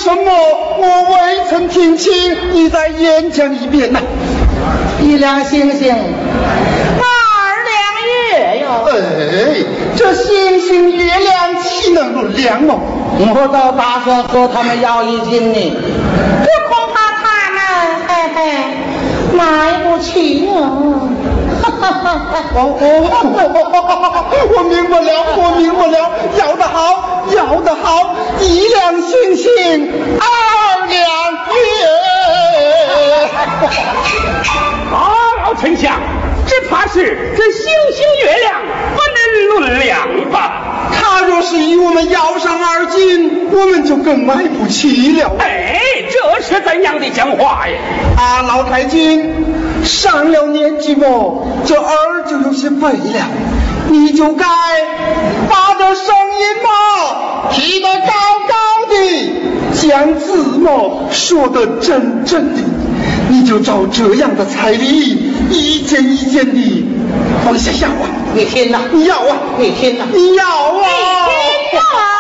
什么我未曾听清？你再演讲一遍呐。 1两星星，2两月哟。 哎，这星星月亮岂能论量吗？ 我倒打算和他们要一斤呢，这恐怕他们买不起哦。 我明白了，要得好，1两星星，2两月。 老丞相，只怕是这星星月亮不能论量吧？ 他若是与我们要上2斤，我们就更买不起了。 哎，这是怎样的讲话呀？ 老太君上了年纪么，这耳就有些背了，你就该把这声音嘛提得高高的，将字嘛说得真正的，你就照这样的彩礼一件一件的往下要啊。 你听呐， 你要啊， 你听呐， 你要啊， 你听呐。